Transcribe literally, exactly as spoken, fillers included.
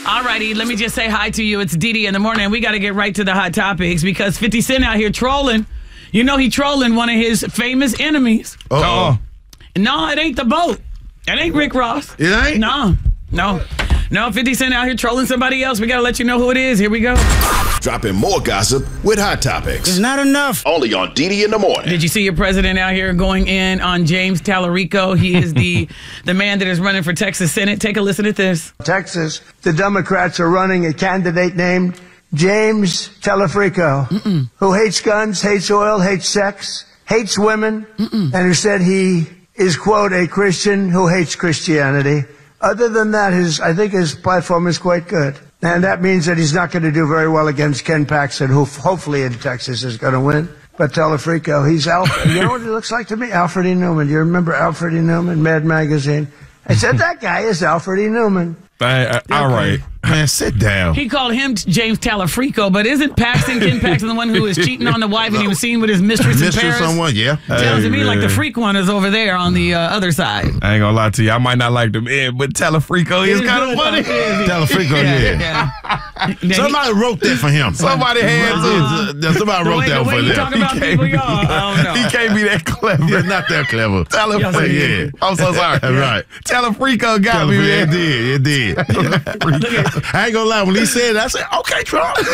All righty, let me just say hi to you. It's Didi in the morning. We got to get right to the hot topics because fifty Cent out here trolling. You know he trolling one of his famous enemies. Uh-oh. No, it ain't the boat. It ain't Rick Ross. It ain't? No, no. No, fifty Cent out here trolling somebody else. We got to let you know who it is. Here we go. Dropping more gossip with Hot Topics. It's not enough. Only on Didi in the morning. Did you see your president out here going in on James Tallarico? He is the the man that is running for Texas Senate. Take a listen to this. Texas, the Democrats are running a candidate named James Tallarico, Mm-mm. who hates guns, hates oil, hates sex, hates women, Mm-mm. and who said he is, quote, a Christian who hates Christianity. Other than that, his I think his platform is quite good. And that means that he's not going to do very well against Ken Paxton, who hopefully in Texas is going to win. But Tallarico, he's Alfred. You know what he looks like to me? Alfred E. Newman. Do you remember Alfred E. Newman, Mad Magazine? I said, that guy is Alfred E. Newman. Uh, all right. Man, sit down. He called him James Tallarico, but isn't Paxton, Ken Paxton, the one who was cheating on the wife and he was seen with his mistress, mistress in Paris? someone, yeah. Sounds Hey, to me man. like the freak one is over there on the uh, other side. I ain't gonna lie to you. I might not like the man, but Tallarico is kind of funny. Tallarico, yeah. yeah. Somebody wrote that for him. Somebody had to. Uh, Somebody The wrote way, that the for way you them. talk about He people, can't y'all, I don't know. He can't be that clever. He's not that clever. Tallarico, Yeah. I'm so sorry. Right. Tallarico got me, It man. did. It did. I ain't gonna lie. When he said it, I said, okay, Trump.